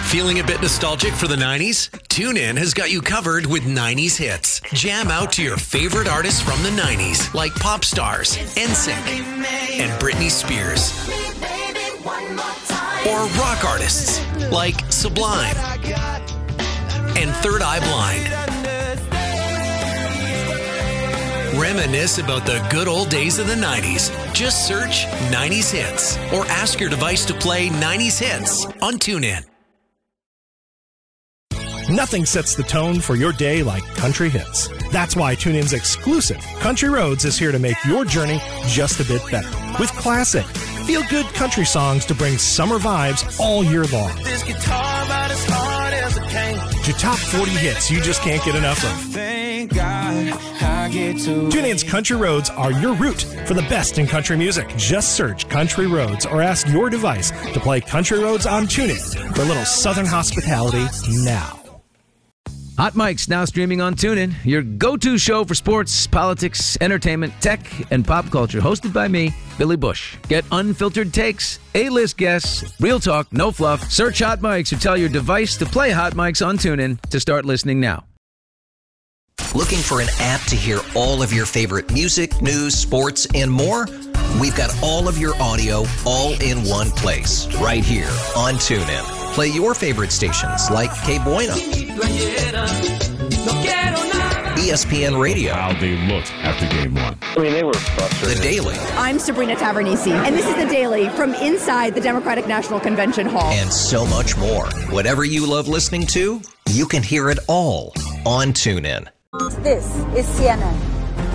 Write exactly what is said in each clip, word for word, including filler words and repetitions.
Feeling a bit nostalgic for the nineties? TuneIn has got you covered with nineties hits. Jam out to your favorite artists from the nineties, like pop stars, N Sync, and Britney Spears. Or rock artists, like Sublime and Third Eye Blind. Reminisce about the good old days of the nineties. Just search nineties hits or ask your device to play nineties hits on TuneIn. Nothing sets the tone for your day like country hits. That's why TuneIn's exclusive Country Roads is here to make your journey just a bit better. With classic, feel-good country songs to bring summer vibes all year long. This guitar about as hard as it can. To top forty hits you just can't get enough of. Thank God I get to TuneIn's Country Roads are your route for the best in country music. Just search Country Roads or ask your device to play Country Roads on TuneIn for a little Southern hospitality now. Hot Mic's now streaming on TuneIn, your go-to show for sports, politics, entertainment, tech, and pop culture. Hosted by me, Billy Bush. Get unfiltered takes, A-list guests, real talk, no fluff. Search Hot Mics or tell your device to play Hot Mics on TuneIn to start listening now. Looking for an app to hear all of your favorite music, news, sports, and more? We've got all of your audio all in one place, right here on TuneIn. Play your favorite stations like K Bueno, E S P N Radio. How they looked after game one. I mean, they were frustrated. The Daily. I'm Sabrina Tavernisi, and this is The Daily from inside the Democratic National Convention Hall. And so much more. Whatever you love listening to, you can hear it all on TuneIn. This is C N N.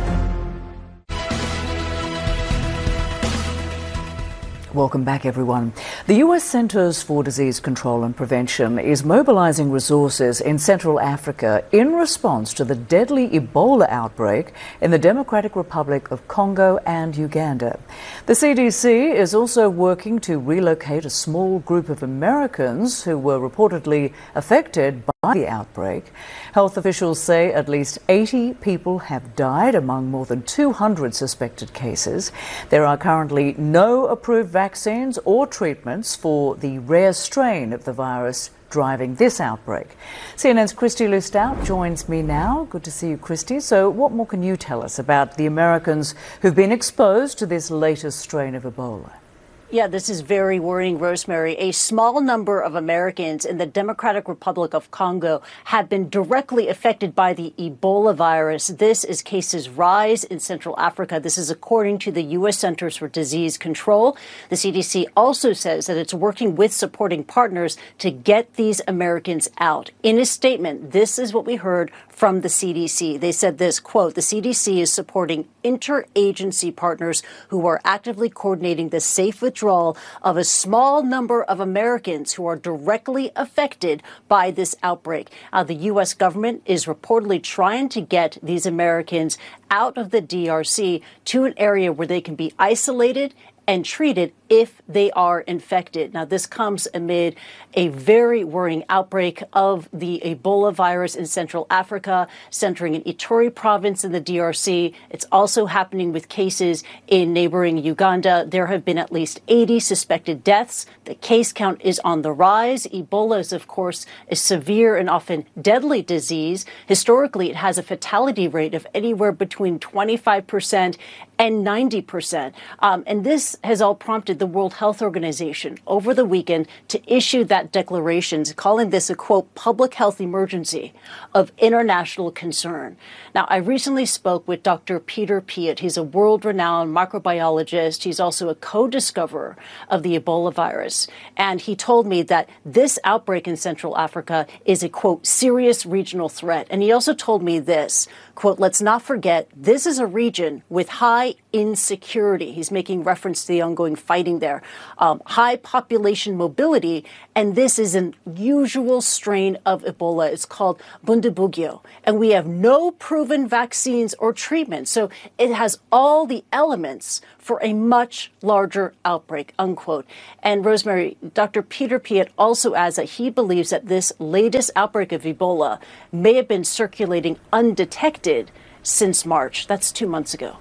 Welcome back, everyone. The U S Centers for Disease Control and Prevention is mobilizing resources in Central Africa in response to the deadly Ebola outbreak in the Democratic Republic of Congo and Uganda. The C D C is also working to relocate a small group of Americans who were reportedly affected by the outbreak. Health officials say at least eighty people have died among more than two hundred suspected cases. There are currently no approved vaccines or treatments for the rare strain of the virus driving this outbreak. C N N's Christy Lustau joins me now. Good to see you, Christy. So what more can you tell us about the Americans who've been exposed to this latest strain of Ebola? Yeah, this is very worrying, Rosemary. A small number of Americans in the Democratic Republic of Congo have been directly affected by the Ebola virus. This as cases rise in Central Africa. This is according to the U S Centers for Disease Control. The C D C also says that it's working with supporting partners to get these Americans out. In a statement, this is what we heard from the C D C. They said this, quote, the C D C is supporting interagency partners who are actively coordinating the safe withdrawal of a small number of Americans who are directly affected by this outbreak. Uh, the U S government is reportedly trying to get these Americans out of the D R C to an area where they can be isolated and treated if they are infected. Now, this comes amid a very worrying outbreak of the Ebola virus in Central Africa, centering in Ituri province in the D R C. It's also happening with cases in neighboring Uganda. There have been at least eighty suspected deaths. The case count is on the rise. Ebola is, of course, a severe and often deadly disease. Historically, it has a fatality rate of anywhere between twenty-five percent and ninety percent. Um, and this has all prompted the World Health Organization over the weekend to issue that declaration, calling this a, quote, public health emergency of international concern. Now, I recently spoke with Doctor Peter Piot. He's a world-renowned microbiologist. He's also a co-discoverer of the Ebola virus. And he told me that this outbreak in Central Africa is a, quote, serious regional threat. And he also told me this, quote, let's not forget, this is a region with high insecurity. He's making reference to the ongoing fighting there. Um, high population mobility, and this is an unusual strain of Ebola. It's called Bundibugyo, and we have no proven vaccines or treatment. So it has all the elements for a much larger outbreak, unquote. And Rosemary, Doctor Peter Piot also adds that he believes that this latest outbreak of Ebola may have been circulating undetected since March. That's two months ago.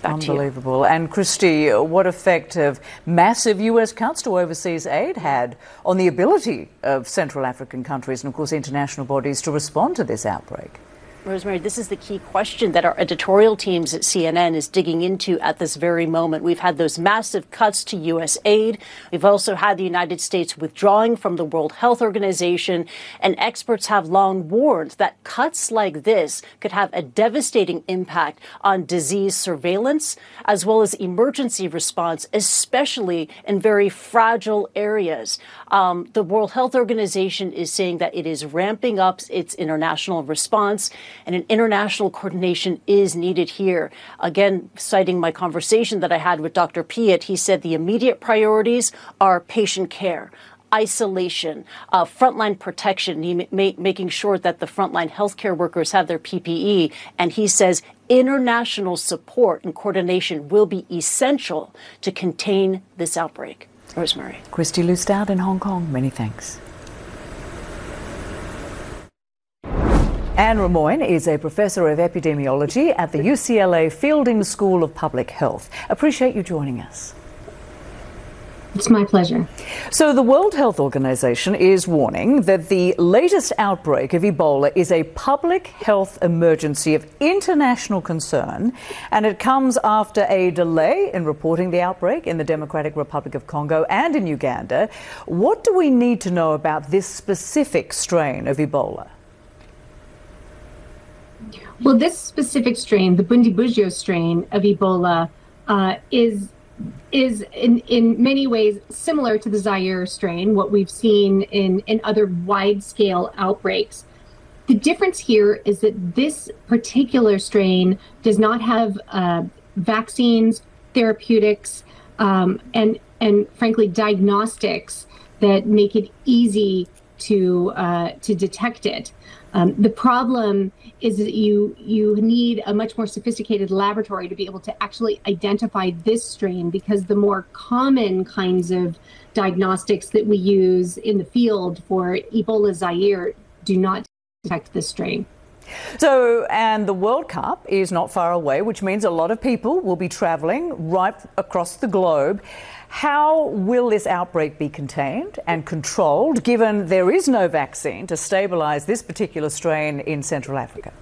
Back Unbelievable. And Christy, what effect have massive U S cuts to overseas aid had on the ability of Central African countries and, of course, international bodies to respond to this outbreak? Rosemary, this is the key question that our editorial teams at C N N is digging into at this very moment. We've had those massive cuts to U S aid. We've also had the United States withdrawing from the World Health Organization. And experts have long warned that cuts like this could have a devastating impact on disease surveillance as well as emergency response, especially in very fragile areas. Um, the World Health Organization is saying that it is ramping up its international response, and an international coordination is needed here. Again, citing my conversation that I had with Doctor Piet, he said the immediate priorities are patient care, isolation, uh, frontline protection, he ma- making sure that the frontline healthcare workers have their P P E. And he says international support and coordination will be essential to contain this outbreak. Rosemary. Christy Lustad in Hong Kong, many thanks. Anne Ramoyne is a professor of epidemiology at the U C L A Fielding School of Public Health. Appreciate you joining us. It's my pleasure. So the World Health Organization is warning that the latest outbreak of Ebola is a public health emergency of international concern, and it comes after a delay in reporting the outbreak in the Democratic Republic of Congo and in Uganda. What do we need to know about this specific strain of Ebola? Well, this specific strain, the Bundibugyo strain of Ebola, uh, is is in, in many ways similar to the Zaire strain, what we've seen in, in other wide-scale outbreaks. The difference here is that this particular strain does not have uh, vaccines, therapeutics, um, and, and frankly, diagnostics that make it easy to uh, to detect it. Um, the problem is that you you need a much more sophisticated laboratory to be able to actually identify this strain, because the more common kinds of diagnostics that we use in the field for Ebola Zaire do not detect this strain. So, and the World Cup is not far away, which means a lot of people will be travelling right across the globe. How will this outbreak be contained and controlled, given there is no vaccine to stabilise this particular strain in Central Africa?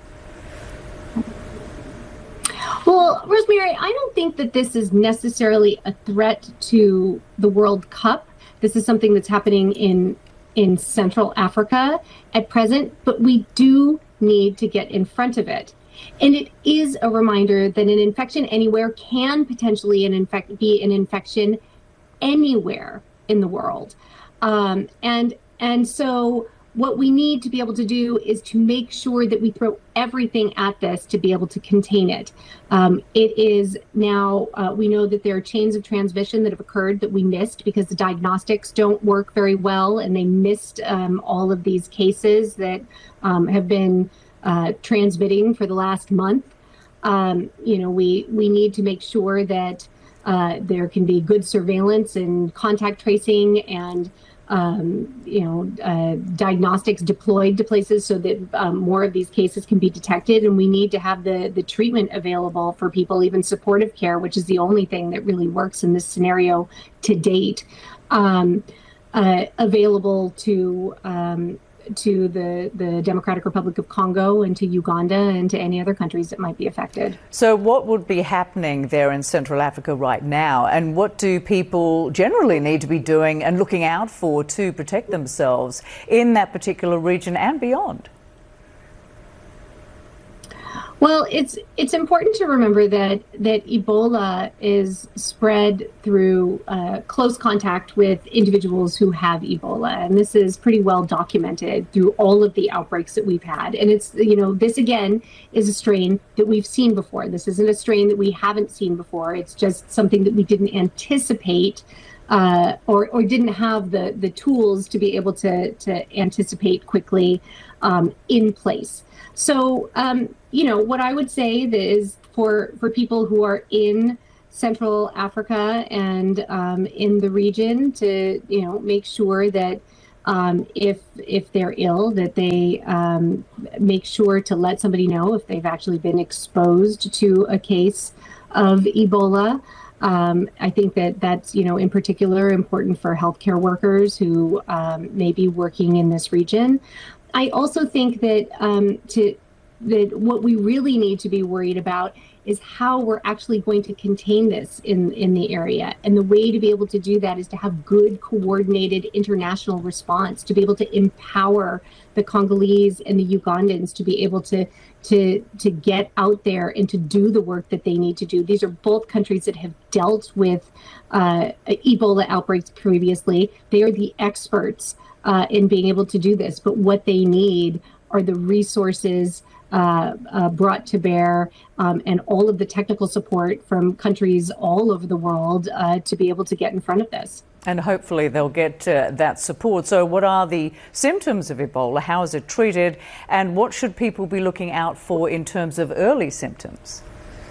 Well, Rosemary, I don't think that this is necessarily a threat to the World Cup. This is something that's happening in in Central Africa at present, but we do need to get in front of it. And it is a reminder that an infection anywhere can potentially an infect, be an infection anywhere in the world. Um, and and so what we need to be able to do is to make sure that we throw everything at this to be able to contain it. Um, it is now, uh, we know that there are chains of transmission that have occurred that we missed because the diagnostics don't work very well, and they missed um, all of these cases that um, have been uh, transmitting for the last month. Um, you know, we, we need to make sure that uh, there can be good surveillance and contact tracing and Um, you know, uh, diagnostics deployed to places so that um, more of these cases can be detected. And we need to have the, the treatment available for people, even supportive care, which is the only thing that really works in this scenario to date, um, uh, available to um, to the, the Democratic Republic of Congo and to Uganda and to any other countries that might be affected. So what would be happening there in Central Africa right now? And what do people generally need to be doing and looking out for to protect themselves in that particular region and beyond? Well, it's it's important to remember that that Ebola is spread through uh, close contact with individuals who have Ebola, and this is pretty well documented through all of the outbreaks that we've had. And it's, you know, this again is a strain that we've seen before. This isn't a strain that we haven't seen before. It's just something that we didn't anticipate uh, or or didn't have the the tools to be able to to anticipate quickly um, in place. So, um, you know, what I would say is for, for people who are in Central Africa and um, in the region to, you know, make sure that um, if if they're ill, that they um, make sure to let somebody know if they've actually been exposed to a case of Ebola. Um, I think that that's, you know, in particular important for healthcare workers who um, may be working in this region. I also think that um, to that what we really need to be worried about is how we're actually going to contain this in, in the area. And the way to be able to do that is to have good coordinated international response, to be able to empower the Congolese and the Ugandans to be able to, to, to get out there and to do the work that they need to do. These are both countries that have dealt with uh, Ebola outbreaks previously. They are the experts uh, in being able to do this, but what they need are the resources Uh, uh, brought to bear um, and all of the technical support from countries all over the world uh, to be able to get in front of this. And hopefully they'll get uh, that support. So what are the symptoms of Ebola? How is it treated? And what should people be looking out for in terms of early symptoms?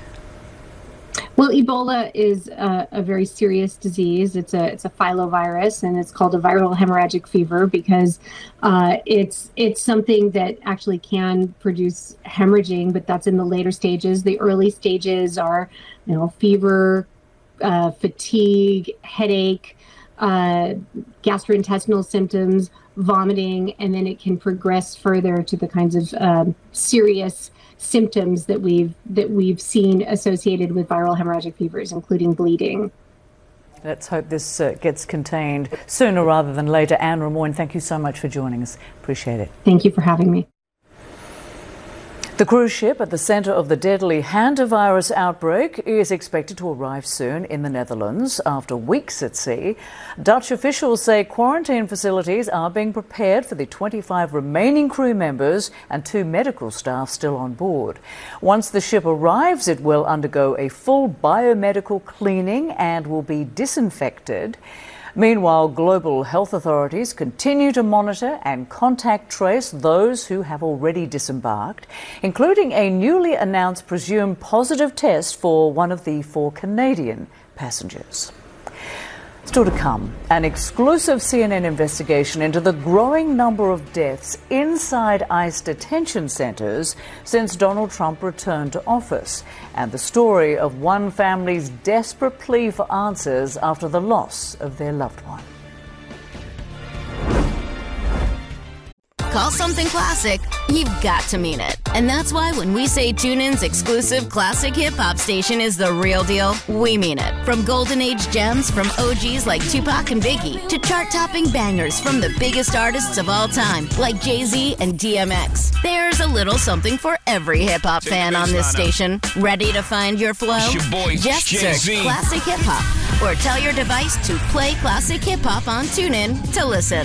Well, Ebola is a, a very serious disease. It's a it's a filovirus, and it's called a viral hemorrhagic fever because uh, it's it's something that actually can produce hemorrhaging, but that's in the later stages. The early stages are, you know, fever, uh, fatigue, headache, uh, gastrointestinal symptoms, vomiting, and then it can progress further to the kinds of um, serious symptoms that we've that we've seen associated with viral hemorrhagic fevers, including bleeding. Let's hope this uh, gets contained sooner rather than later. Anne Rimoin, thank you so much for joining us. Appreciate it. Thank you for having me. The cruise ship at the centre of the deadly hantavirus outbreak is expected to arrive soon in the Netherlands after weeks at sea. Dutch officials say quarantine facilities are being prepared for the twenty-five remaining crew members and two medical staff still on board. Once the ship arrives, it will undergo a full biomedical cleaning and will be disinfected. Meanwhile, global health authorities continue to monitor and contact trace those who have already disembarked, including a newly announced presumed positive test for one of the four Canadian passengers. Still to come, an exclusive C N N investigation into the growing number of deaths inside ICE detention centres since Donald Trump returned to office, and the story of one family's desperate plea for answers after the loss of their loved one. Call something classic, you've got to mean it. And that's why when we say TuneIn's exclusive classic hip-hop station is the real deal, we mean it. From golden age gems from O Gs like Tupac and Biggie to chart-topping bangers from the biggest artists of all time like Jay-Z and D M X. There's a little something for every hip-hop fan on this station. Ready to find your flow? Your boy, Just search Classic Hip-Hop or tell your device to play Classic Hip-Hop on TuneIn to listen.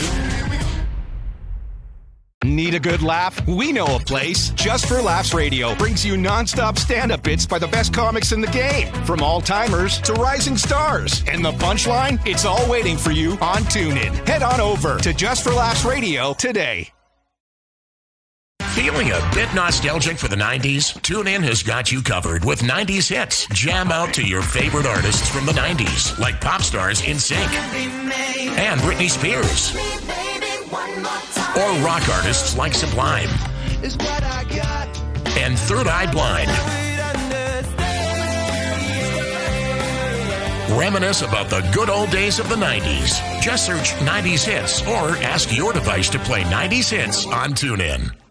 Need a good laugh? We know a place. Just for Laughs Radio brings you non-stop stand-up bits by the best comics in the game. From all-timers to rising stars. And the punchline? It's all waiting for you on TuneIn. Head on over to Just for Laughs Radio today. Feeling a bit nostalgic for the nineties? TuneIn has got you covered with nineties hits. Jam out to your favorite artists from the nineties, like pop stars N Sync and Britney Spears. Or rock artists like Sublime and Third Eye Blind. Reminisce about the good old days of the nineties. Just search nineties hits or ask your device to play nineties hits on TuneIn.